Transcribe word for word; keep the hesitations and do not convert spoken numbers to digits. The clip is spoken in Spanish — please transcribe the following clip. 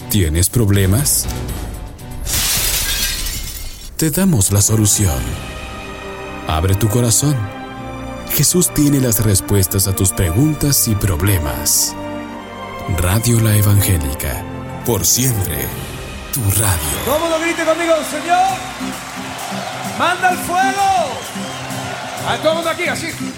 ¿Tienes problemas? Te damos la solución. Abre tu corazón. Jesús tiene las respuestas a tus preguntas y problemas. Radio La Evangélica, por siempre, tu radio. ¿Cómo lo grite conmigo, Señor? ¡Manda el fuego! A todo el mundo aquí, así.